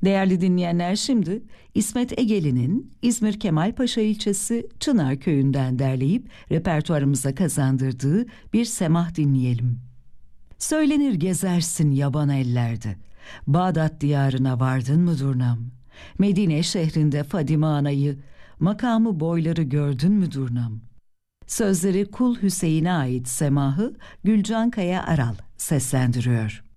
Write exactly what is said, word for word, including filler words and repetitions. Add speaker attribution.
Speaker 1: Değerli dinleyenler, şimdi İsmet Egeli'nin İzmir Kemalpaşa ilçesi Çınar köyünden derleyip repertuarımıza kazandırdığı bir semah dinleyelim. Söylenir gezersin yaban ellerde, Bağdat diyarına vardın mı durnam? Medine şehrinde Fadime anayı, makamı boyları gördün mü durnam? Sözleri Kul Hüseyin'e ait semahı Gülcan Kaya Aral seslendiriyor.